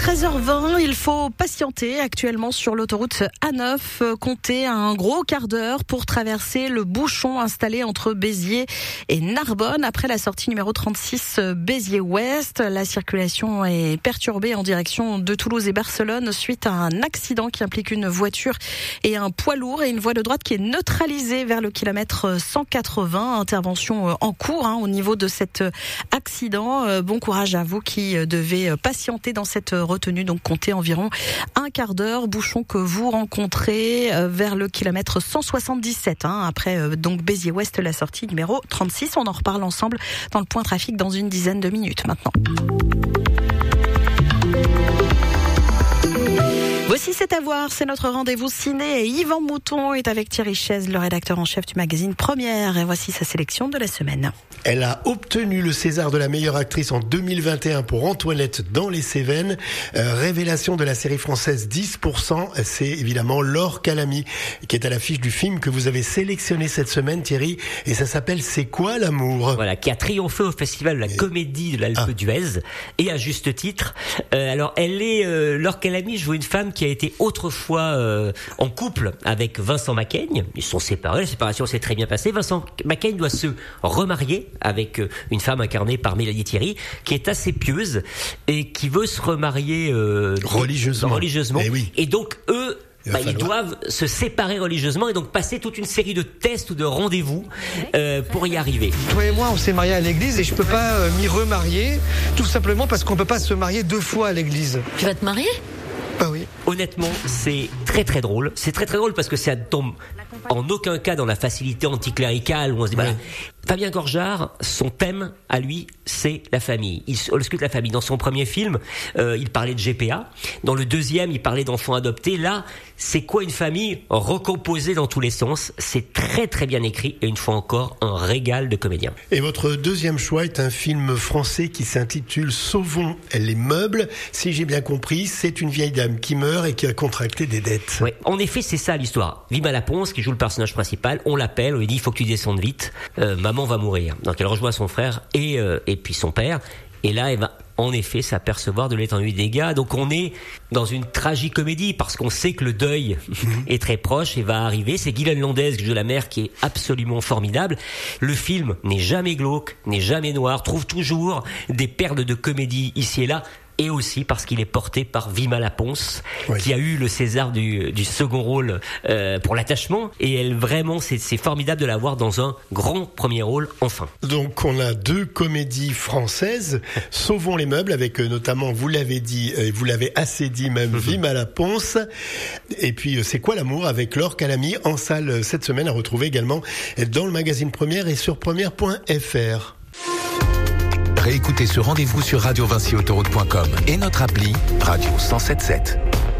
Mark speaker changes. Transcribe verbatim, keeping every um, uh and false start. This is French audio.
Speaker 1: treize heures vingt, il faut patienter actuellement sur l'autoroute A neuf. Comptez un gros quart d'heure pour traverser le bouchon installé entre Béziers et Narbonne. Après la sortie numéro trente-six Béziers-Ouest, la circulation est perturbée en direction de Toulouse et Barcelone suite à un accident qui implique une voiture et un poids lourd et une voie de droite qui est neutralisée vers le kilomètre cent quatre-vingts. Intervention en cours hein, au niveau de cet accident. Bon courage à vous qui devez patienter dans cette retenue, donc comptez environ un quart d'heure, bouchon que vous rencontrez vers le kilomètre cent soixante-dix-sept, hein, après euh, donc Béziers-Ouest, la sortie numéro trente-six. On en reparle ensemble dans le point trafic dans une dizaine de minutes maintenant. Voici C'est à voir, c'est notre rendez-vous ciné et Yvan Mouton est avec Thierry Chaise, le rédacteur en chef du magazine Première, et voici sa sélection de la semaine.
Speaker 2: Elle a obtenu le César de la meilleure actrice en deux mille vingt et un pour Antoinette dans les Cévennes. Euh, révélation de la série française dix pour cent, c'est évidemment Laure Calamy qui est à l'affiche du film que vous avez sélectionné cette semaine, Thierry, et ça s'appelle C'est quoi l'amour ?
Speaker 3: Voilà, qui a triomphé au festival de la et... comédie de l'Alpe ah. d'Huez, et à juste titre. Euh, alors, elle est euh, Laure Calamy joue une femme qui a été autrefois euh, en couple avec Vincent Macaigne. Ils sont séparés, la séparation s'est très bien passée. Vincent Macaigne doit se remarier avec une femme incarnée par Mélanie Thierry, qui est assez pieuse et qui veut se remarier euh,
Speaker 2: religieusement.
Speaker 3: religieusement.
Speaker 2: Et, oui.
Speaker 3: et donc eux, Bah, ils doivent se séparer religieusement et donc passer toute une série de tests ou de rendez-vous euh, pour y arriver.
Speaker 4: Toi et moi, on s'est mariés à l'église et je peux pas euh, m'y remarier, tout simplement parce qu'on peut pas se marier deux fois à l'église.
Speaker 5: Tu vas te marier ?
Speaker 4: Bah oui.
Speaker 3: Honnêtement, c'est très très drôle. C'est très très drôle parce que ça tombe en aucun cas dans la facilité anticléricale où on se dit voilà. Fabien Gorjard, son thème à lui, c'est la famille. Il ausculte la famille. Dans son premier film, euh, il parlait de G P A. Dans le deuxième, il parlait d'enfants adoptés. Là, c'est quoi une famille recomposée dans tous les sens ? C'est très très bien écrit et une fois encore, un régal de comédien.
Speaker 2: Et votre deuxième choix est un film français qui s'intitule Sauvons les meubles. Si j'ai bien compris, c'est une vieille dame qui meurt et qui a contracté des dettes.
Speaker 3: Oui, en effet, c'est ça l'histoire. Vima Laponce, qui joue le personnage principal, on l'appelle, on lui dit il faut que tu descendes vite. Euh, maman va mourir. Donc elle rejoint son frère et euh, et puis son père. Et là, elle va en effet s'apercevoir de l'étendue des dégâts. Donc on est dans une tragicomédie parce qu'on sait que le deuil est très proche et va arriver. C'est Guylaine Landès qui joue la mère qui est absolument formidable. Le film n'est jamais glauque, n'est jamais noir, trouve toujours des perles de comédie ici et là. Et aussi parce qu'il est porté par Vima Laponce, oui. qui a eu le César du, du second rôle euh, pour l'attachement. Et elle, vraiment, c'est, c'est formidable de la voir dans un grand premier rôle, enfin.
Speaker 2: Donc, on a deux comédies françaises. Sauvons les meubles, avec euh, notamment, vous l'avez dit, et euh, vous l'avez assez dit même, mm-hmm. Vima Laponce. Et puis, euh, C'est quoi l'amour, avec Laure Calamy, en salle euh, cette semaine, à retrouver également dans le magazine Première et sur première point f r.
Speaker 6: Réécoutez ce rendez-vous sur radio vinci autoroute point com et notre appli Radio cent soixante-dix-sept.